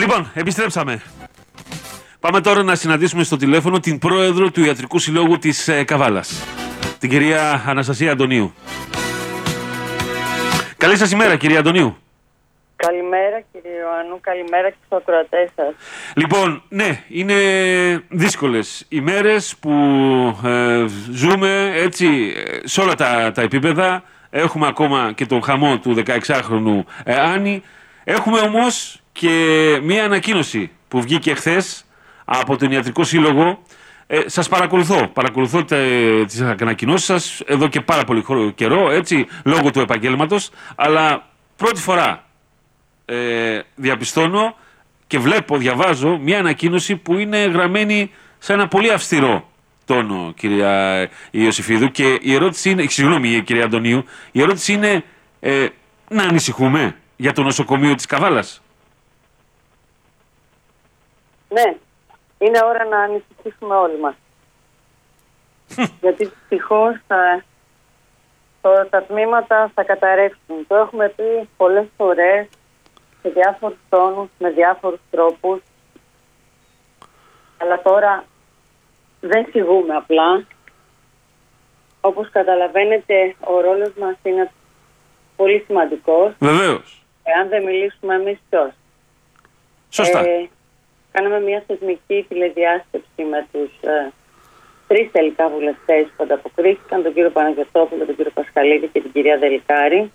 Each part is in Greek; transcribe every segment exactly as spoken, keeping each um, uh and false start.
Λοιπόν, επιστρέψαμε. Πάμε τώρα να συναντήσουμε στο τηλέφωνο την πρόεδρο του Ιατρικού Συλλόγου της ε, Καβάλας, την κυρία Αναστασία Αντωνίου. Καλή σας ημέρα, κυρία Αντωνίου. Καλημέρα, κύριε Ιωάννου, καλημέρα και στους ακροατές σας. Λοιπόν, ναι, είναι δύσκολες ημέρες που ε, ζούμε έτσι σε όλα τα, τα επίπεδα. Έχουμε ακόμα και τον χαμό του δεκαεξάχρονου ε, Άννη. Έχουμε όμως και μία ανακοίνωση που βγήκε χθες από τον Ιατρικό Σύλλογο. Ε, σας παρακολουθώ, παρακολουθώ τε, τις ανακοινώσεις σας εδώ και πάρα πολύ καιρό, έτσι, λόγω του επαγγέλματος, αλλά πρώτη φορά ε, διαπιστώνω και βλέπω, διαβάζω μια ανακοίνωση που είναι γραμμένη σε ένα πολύ αυστηρό τόνο, κυρία Ιωσήφιδου, και η ερώτηση είναι, συγγνώμη κυρία Αντωνίου, η ερώτηση είναι ε, να ανησυχούμε για το νοσοκομείο της Καβάλας. Ναι, είναι ώρα να ανησυχήσουμε όλοι μας. Γιατί δυστυχώς τα, τα τμήματα θα καταρρεύσουν. Το έχουμε πει πολλές φορές, σε διάφορους τόνους, με διάφορους τρόπους. Αλλά τώρα δεν σιγούμε απλά. Όπως καταλαβαίνετε, ο ρόλος μας είναι πολύ σημαντικός. Βεβαίως. Εάν δεν μιλήσουμε εμείς ποιος. Σωστά. Ε, κάναμε μια θεσμική τηλεδιάσκεψη με τους ε, τρεις τελικά βουλευτές που ανταποκρίθηκαν, τον κύριο Παναγιωτόπουλο, τον κύριο Πασχαλίδη και την κυρία Δελικάρη,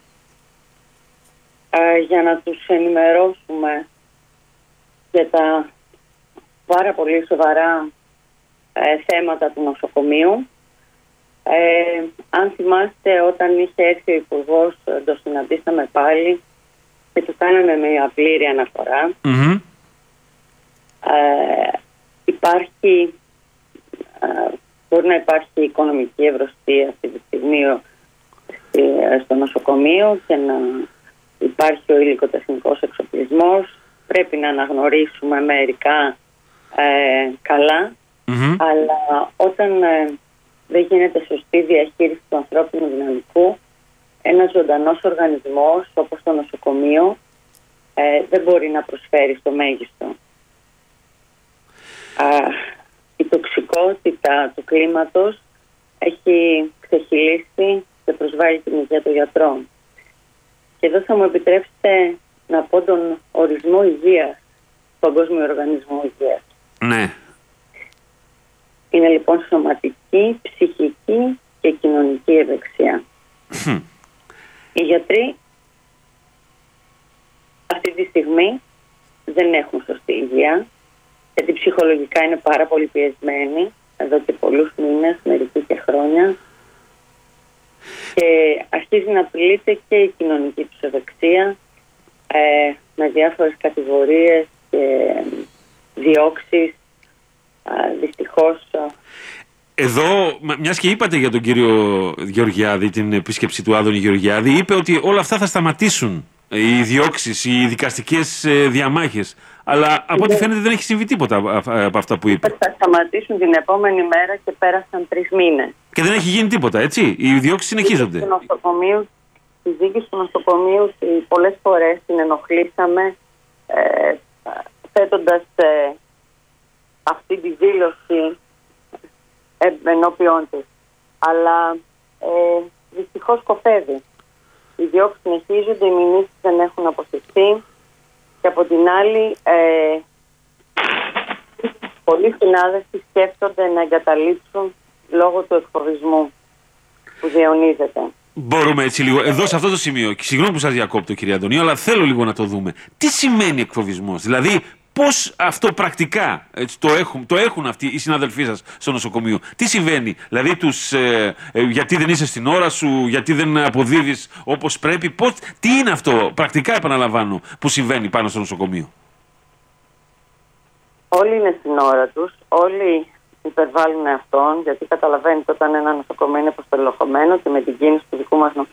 ε, για να τους ενημερώσουμε για τα πάρα πολύ σοβαρά ε, θέματα του νοσοκομείου. Ε, αν θυμάστε, όταν είχε έρθει ο Υπουργός, το συναντήσαμε πάλι και του κάναμε μια πλήρη αναφορά. Mm-hmm. Ε, υπάρχει, ε, μπορεί να υπάρχει οικονομική ευρωστία αυτή τη στιγμή ε, στο νοσοκομείο και να υπάρχει ο υλικοτεχνικός εξοπλισμός. Πρέπει να αναγνωρίσουμε μερικά ε, καλά, mm-hmm. αλλά όταν ε, δεν γίνεται σωστή διαχείριση του ανθρώπινου δυναμικού, ένας ζωντανός οργανισμός όπως το νοσοκομείο ε, δεν μπορεί να προσφέρει στο μέγιστο. Α, η τοξικότητα του κλίματος έχει ξεχυλήσει και προσβάλλει την υγεία των γιατρών. Και εδώ θα μου επιτρέψετε να πω τον ορισμό υγείας, τον Παγκόσμιο Οργανισμό Υγείας. Ναι. Είναι λοιπόν σωματική, ψυχική και κοινωνική ευεξία. Mm. Οι γιατροί αυτή τη στιγμή δεν έχουν σωστή υγεία, γιατί ψυχολογικά είναι πάρα πολύ πιεσμένοι εδώ και πολλούς μήνες, μερικοί και χρόνια, και αρχίζει να απειλείται και η κοινωνική τους ευεξία ε, με διάφορες κατηγορίες και διώξεις. Ε, δυστυχώς. Εδώ, μιας και είπατε για τον κύριο Γεωργιάδη, την επίσκεψη του Άδωνη Γεωργιάδη, είπε ότι όλα αυτά θα σταματήσουν, οι διώξεις, οι δικαστικές διαμάχες. Αλλά από ό,τι φαίνεται δεν έχει συμβεί τίποτα από αυτά που είπε. Θα σταματήσουν την επόμενη μέρα και πέρασαν τρεις μήνες. Και δεν έχει γίνει τίποτα, έτσι. Οι διώξεις συνεχίζονται. Τη δίκη του νοσοκομείου πολλές φορές την ενοχλήσαμε ε, θέτοντας ε, αυτή τη δήλωση ε, ενώπιον της. Αλλά ε, δυστυχώς κοφεύει. Οι διώξεις συνεχίζονται, οι μηνύσεις δεν έχουν αποσυρθεί. Και από την άλλη, ε, πολλοί συνάδελφοι σκέφτονται να εγκαταλείψουν λόγω του εκφοβισμού που διαιωνίζεται. Μπορούμε έτσι λίγο, εδώ σε αυτό το σημείο, και συγγνώμη που σας διακόπτω κυρία Αντωνίου, αλλά θέλω λίγο να το δούμε. Τι σημαίνει εκφοβισμός, δηλαδή πώς αυτό πρακτικά έτσι, το, έχουν, το έχουν αυτοί οι συναδελφοί σας στο νοσοκομείο. Τι συμβαίνει, δηλαδή τους, ε, ε, γιατί δεν είσαι στην ώρα σου, γιατί δεν αποδίδεις όπως πρέπει, πώς, τι είναι αυτό πρακτικά, επαναλαμβάνω, που συμβαίνει πάνω στο νοσοκομείο. Όλοι είναι στην ώρα τους, όλοι υπερβάλλουν αυτόν, γιατί καταλαβαίνετε όταν ένα νοσοκομείο είναι αποστελεχωμένο και με την κίνηση του δικού μας